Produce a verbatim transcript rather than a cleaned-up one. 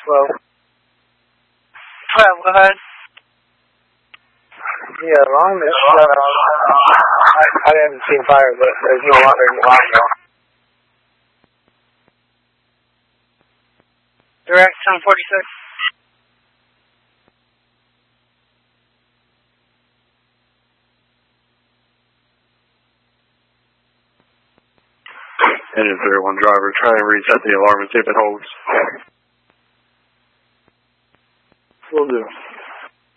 Well, Well, go ahead. yeah, alarm is shut off. I, I haven't seen fire, but there's no longer an alarm now. Direct seven forty-six. Engine three one driver, try and reset the alarm and see if it holds. Will do.